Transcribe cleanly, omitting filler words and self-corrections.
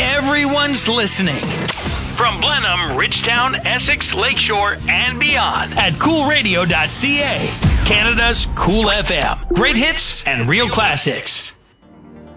Everyone's listening. From Blenheim, Ridgetown, Essex, Lakeshore, and beyond at coolradio.ca. Canada's Cool FM. Great hits and real classics.